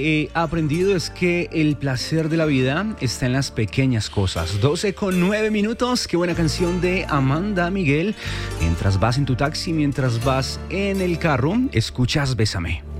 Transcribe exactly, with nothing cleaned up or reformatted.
he aprendido es que el placer de la vida está en las pequeñas cosas. doce con nueve minutos, qué buena canción de Amanda Miguel. Mientras vas en tu taxi, mientras vas en el carro, escuchas Bésame.